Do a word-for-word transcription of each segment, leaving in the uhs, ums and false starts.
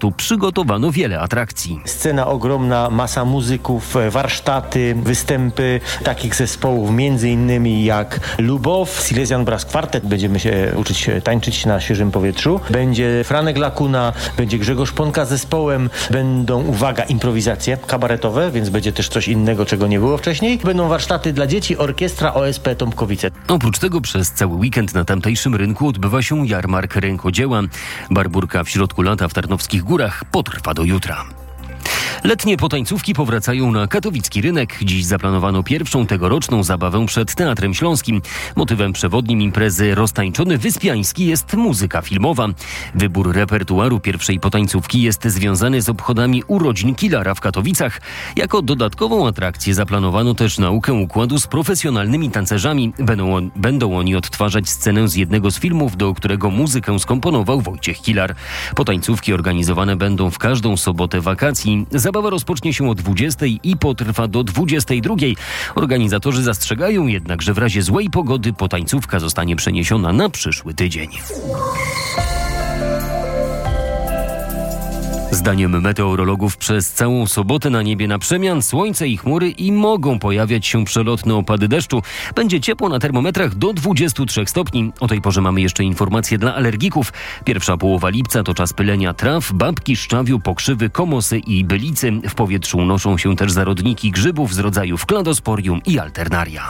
koncertu przygotowano wiele atrakcji. Scena ogromna, masa muzyków, warsztaty, występy takich zespołów, między innymi jak Lubow, Silesian Brass Quartet, będziemy się uczyć tańczyć na świeżym powietrzu. Będzie Franek Lakuna, będzie Grzegorz Ponka z zespołem, będą, uwaga, improwizacje kabaretowe, więc będzie też coś innego, czego nie było wcześniej. Będą warsztaty dla dzieci, orkiestra O S P Tomkowice. Oprócz tego przez cały weekend na tamtejszym rynku odbywa się jarmark rękodzieła. Barburka w środku lata w Tarnowskich Górach potrwa do jutra. Letnie potańcówki powracają na katowicki rynek. Dziś zaplanowano pierwszą tegoroczną zabawę przed Teatrem Śląskim. Motywem przewodnim imprezy Roztańczony Wyspiański jest muzyka filmowa. Wybór repertuaru pierwszej potańcówki jest związany z obchodami urodzin Kilara w Katowicach. Jako dodatkową atrakcję zaplanowano też naukę układu z profesjonalnymi tancerzami. Będą, on, będą oni odtwarzać scenę z jednego z filmów, do którego muzykę skomponował Wojciech Kilar. Potańcówki organizowane będą w każdą sobotę wakacji. Zabawa rozpocznie się o dwudziestej i potrwa do dwudziestej drugiej. Organizatorzy zastrzegają jednak, że w razie złej pogody potańcówka zostanie przeniesiona na przyszły tydzień. Zdaniem meteorologów przez całą sobotę na niebie na przemian słońce i chmury i mogą pojawiać się przelotne opady deszczu. Będzie ciepło na termometrach do dwudziestu trzech stopni. O tej porze mamy jeszcze informacje dla alergików. Pierwsza połowa lipca to czas pylenia traw, babki, szczawiu, pokrzywy, komosy i bylicy. W powietrzu unoszą się też zarodniki grzybów z rodzajów kladosporium i alternaria.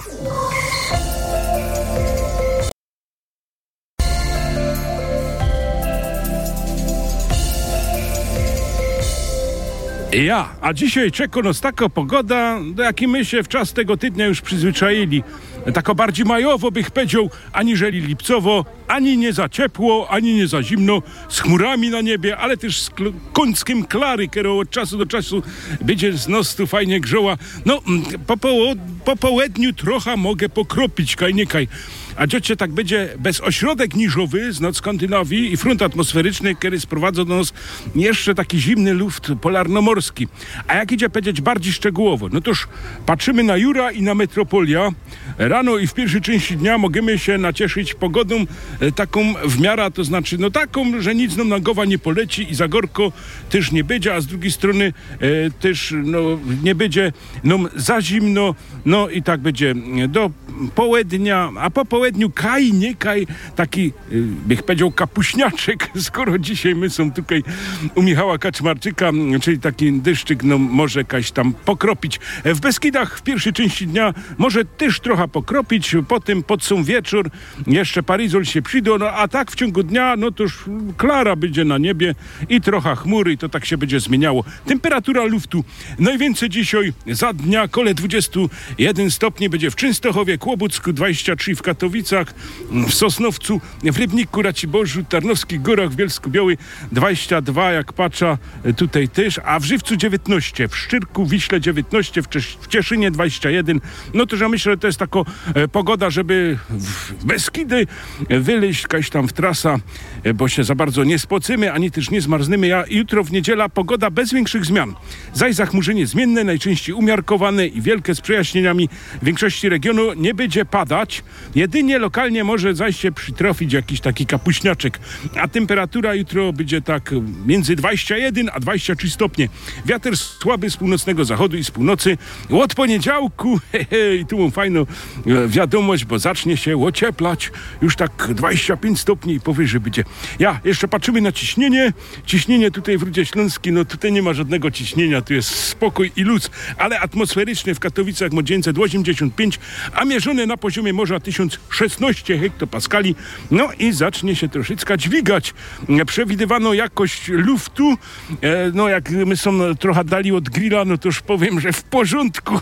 Ja, a dzisiaj czeka nas taka pogoda, do jakiej my się w czas tego tygodnia już przyzwyczaili. Tako bardziej majowo bych powiedział, aniżeli lipcowo, ani nie za ciepło, ani nie za zimno, z chmurami na niebie, ale też z kl- końskim klary, która od czasu do czasu będzie z nos tu fajnie grzoła. No, po, poło- po południu trochę mogę pokropić, kaj nie kaj. A dziocie tak będzie bez ośrodek niżowy z nad Skandynawii i front atmosferyczny, który sprowadza do nas jeszcze taki zimny luft polarnomorski. A jak idzie powiedzieć bardziej szczegółowo, no toż patrzymy na Jura i na Metropolia. Rano i w pierwszej części dnia możemy się nacieszyć pogodą e, taką w miarę, to znaczy no taką, że nic nam na głowa nie poleci i za gorko też nie będzie, a z drugiej strony e, też no, nie będzie nam za zimno, no i tak będzie do południa, a po południu kaj, nie kaj, taki, y, bych powiedział, kapuśniaczek, skoro dzisiaj my są tutaj u Michała Kaczmarczyka, czyli taki deszczyk, no może kaś tam pokropić. W Beskidach w pierwszej części dnia może też trochę pokropić, potem pod sam wieczór jeszcze parizol się przyjdą, no a tak w ciągu dnia, no to już klara będzie na niebie i trochę chmury i to tak się będzie zmieniało. Temperatura luftu najwięcej dzisiaj za dnia kole dwadzieścia jeden stopni będzie w Częstochowie, Kłobucku, dwadzieścia trzy w Katowicach, w Sosnowcu, w Rybniku, Raciborzu, Tarnowskich Górach, w Bielsku-Białej dwadzieścia dwa, jak patrzę tutaj też, a w Żywcu dziewiętnaście, w Szczyrku, Wiśle dziewiętnaście, w, Czesz- w Cieszynie dwadzieścia jeden. No to ja myślę, że to jest taka e, pogoda, żeby w Beskidy wyleźć jakaś tam w trasa, e, bo się za bardzo nie spocymy, ani też nie zmarznymy. Ja jutro w niedziela pogoda bez większych zmian. Zaś zachmurzenie zmienne, najczęściej umiarkowane i wielkie z przejaśnieniami w większości regionu nie będzie padać. Jedynie lokalnie może zaś się przytrofić jakiś taki kapuśniaczek. A temperatura jutro będzie tak między dwadzieścia jeden a dwadzieścia trzy stopnie. Wiatr słaby z północnego zachodu i z północy. Od poniedziałku, hehe, i tu mam fajną e, wiadomość, bo zacznie się ocieplać. Już tak dwadzieścia pięć stopni i powyżej będzie. Ja, jeszcze patrzymy na ciśnienie. Ciśnienie tutaj w Rudzie Śląskiej, no tutaj nie ma żadnego ciśnienia, tu jest spokój i luz, ale atmosferyczny w Katowicach ma dziewięćset osiemdziesiąt pięć, a mierzone na poziomie morza tysiąc szesnaście hektopaskali. No i zacznie się troszeczkę dźwigać. Przewidywano jakość luftu. E, no jak my są trochę dali od grilla, no to już powiem, że w porządku.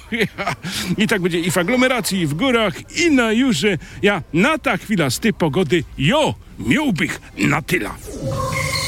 I tak będzie i w aglomeracji, i w górach, i na Jurze. Ja na ta chwila z tej pogody, jo, miałbych na tyle.